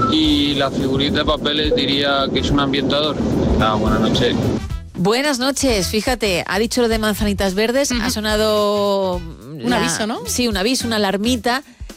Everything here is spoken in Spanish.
Y la figurita de papeles diría que es un ambientador. Buenas noches. Buenas noches, fíjate, ha dicho lo de manzanitas verdes, ha sonado... Un aviso, ¿no? Sí, un aviso, una alarmita.